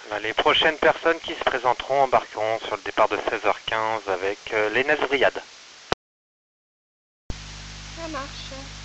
Les prochaines personnes qui se présenteront embarqueront sur le départ de 16h15 avec l'Enes Briade. Ça marche.